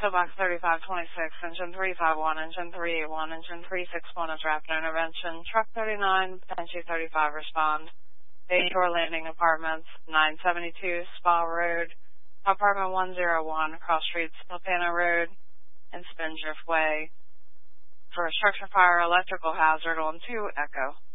Box 3526, engine 351, engine 381, engine 361 is rapid intervention. Truck 39, Banshee 35 respond. Bay Shore Landing Apartments, 972 Spa Road, Apartment 101, Cross Street, Spilpano Road, and Spindrift Way. For a structure fire electrical hazard on 2 Echo.